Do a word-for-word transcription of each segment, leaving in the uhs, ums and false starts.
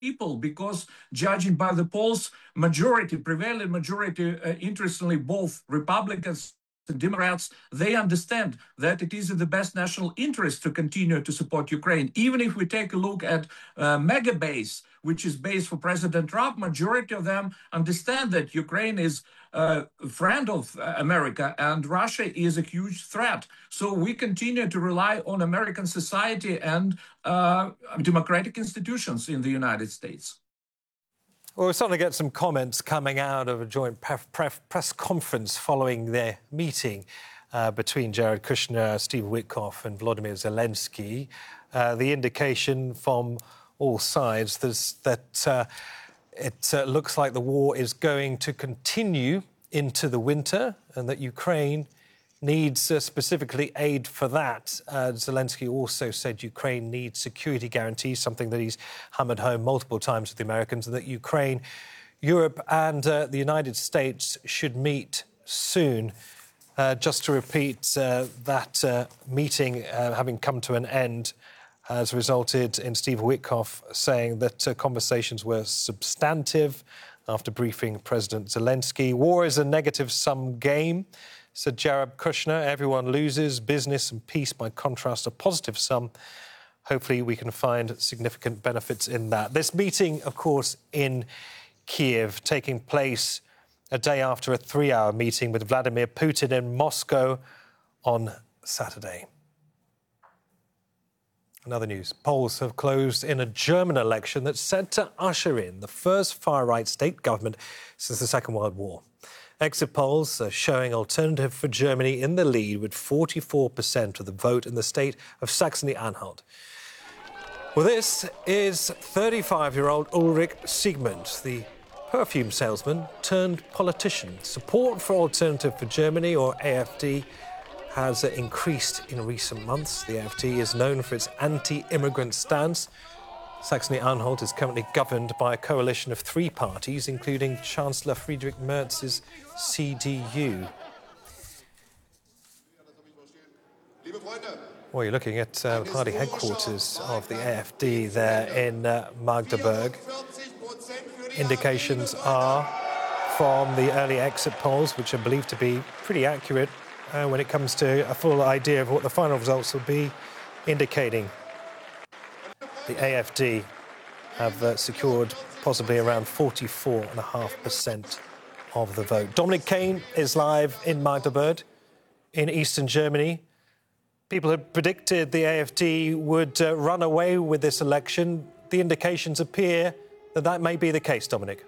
people, because judging by the polls, majority, prevailing majority, uh, interestingly, both Republicans and Democrats, they understand that it is in the best national interest to continue to support Ukraine. Even if we take a look at uh, mega base, which is base for President Trump, majority of them understand that Ukraine is a friend of America and Russia is a huge threat. So we continue to rely on American society and uh, democratic institutions in the United States. Well, we're starting to get some comments coming out of a joint press conference following their meeting uh, between Jared Kushner, Steve Witkoff and Volodymyr Zelensky. Uh, the indication from all sides is that uh, it uh, looks like the war is going to continue into the winter and that Ukraine needs uh, specifically aid for that. Uh, Zelensky also said Ukraine needs security guarantees, something that he's hammered home multiple times with the Americans, and that Ukraine, Europe and uh, the United States should meet soon. Uh, just to repeat, uh, that uh, meeting uh, having come to an end has resulted in Steve Witkoff saying that uh, conversations were substantive after briefing President Zelensky. War is a negative-sum game, said Jared Kushner. Everyone loses. Business and peace, by contrast, a positive sum. Hopefully we can find significant benefits in that. This meeting, of course, in Kiev, taking place a day after a three-hour meeting with Vladimir Putin in Moscow on Saturday. Another news. Polls have closed in a German election that's set to usher in the first far-right state government since the Second World War. Exit polls are showing Alternative for Germany in the lead with forty-four percent of the vote in the state of Saxony-Anhalt. Well, this is thirty-five-year-old Ulrich Siegmund, the perfume salesman turned politician. Support for Alternative for Germany, or A F D, has increased in recent months. The A F D is known for its anti-immigrant stance. Saxony-Anhalt is currently governed by a coalition of three parties, including Chancellor Friedrich Merz's C D U. Well, you're looking at uh, the party headquarters of the A F D there in uh, Magdeburg. Indications are from the early exit polls, which are believed to be pretty accurate uh, when it comes to a full idea of what the final results will be, indicating the A F D have uh, secured possibly around forty-four point five percent of the vote. Dominic Kane is live in Magdeburg in eastern Germany. People had predicted the A F D would uh, run away with this election. The indications appear that that may be the case, Dominic.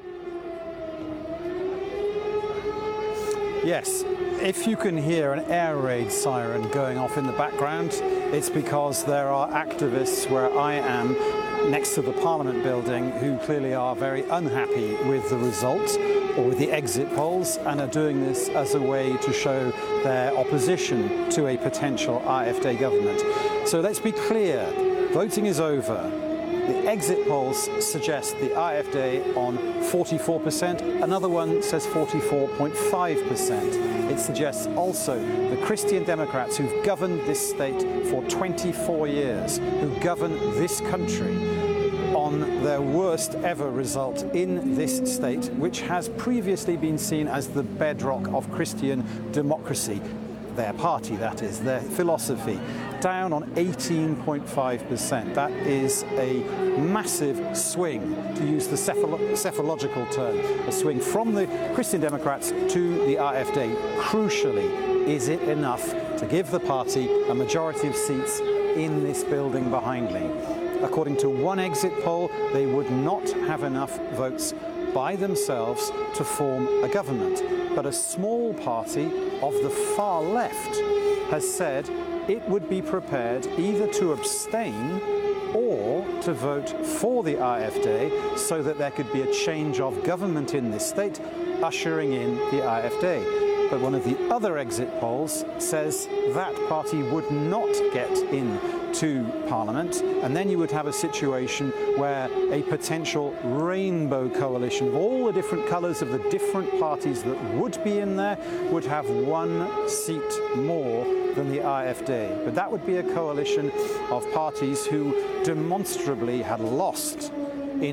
Yes. If you can hear an air raid siren going off in the background, it's because there are activists where I am next to the Parliament building who clearly are very unhappy with the results or with the exit polls and are doing this as a way to show their opposition to a potential A F D government. So let's be clear, voting is over. The exit polls suggest the A F D on forty-four percent. Another one says forty-four point five percent. It suggests also the Christian Democrats who've governed this state for twenty-four years, who govern this country, on their worst ever result in this state, which has previously been seen as the bedrock of Christian democracy. Their party, that is, their philosophy, down on eighteen point five percent. That is a massive swing, to use the cephalo cephalogical term, a swing from the Christian Democrats to the A F D. Crucially, is it enough to give the party a majority of seats in this building behind me? According to one exit poll, they would not have enough votes by themselves to form a government. But a small party of the far left has said it would be prepared either to abstain or to vote for the A F D so that there could be a change of government in this state, ushering in the A F D. But one of the other exit polls says that party would not get in to Parliament, and then you would have a situation where a potential rainbow coalition of all the different colours of the different parties that would be in there would have one seat more than the A F D. But that would be a coalition of parties who demonstrably had lost